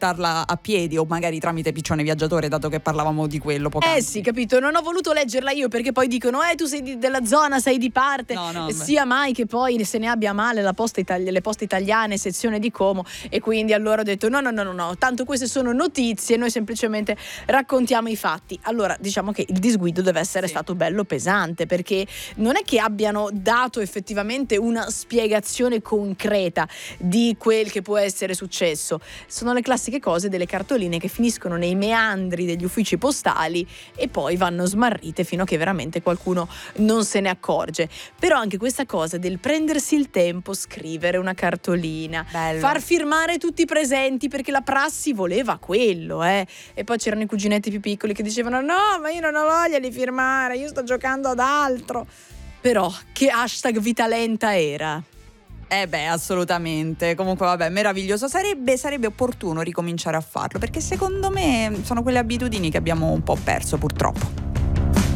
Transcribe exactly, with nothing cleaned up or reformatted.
portarla a piedi o magari tramite piccione viaggiatore, dato che parlavamo di quello poc'anzi. Eh sì, capito, non ho voluto leggerla io perché poi dicono eh tu sei di, della zona, sei di parte, no, no, sia mai che poi se ne abbia male la posta itali- le poste italiane sezione di Como, e quindi allora ho detto no no no no no, tanto queste sono notizie, noi semplicemente raccontiamo i fatti. Allora diciamo che il disguido deve essere sì. stato bello pesante, perché non è che abbiano dato effettivamente una spiegazione concreta di quel che può essere successo. Sono le classiche cose delle cartoline che finiscono nei meandri degli uffici postali e poi vanno smarrite fino a che veramente qualcuno non se ne accorge. Però anche questa cosa del prendersi il tempo, scrivere una cartolina, Bello. far firmare tutti i presenti, perché la prassi voleva quello, eh. E poi c'erano i cuginetti più piccoli che dicevano no, ma io non ho voglia di firmare, io sto giocando ad altro. Però che hashtag vita lenta era. Eh beh, assolutamente. Comunque vabbè, meraviglioso. Sarebbe, sarebbe opportuno ricominciare a farlo, perché secondo me sono quelle abitudini che abbiamo un po' perso purtroppo.